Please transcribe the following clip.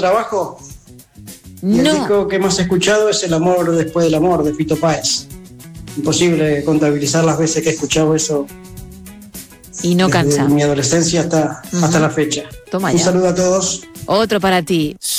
trabajo? Y el No. disco que más he escuchado es El amor después del amor, de Fito Páez. Imposible contabilizar las veces que he escuchado eso Y no desde cansa. mi adolescencia hasta la fecha. Toma Un ya. saludo a todos. Otro para ti.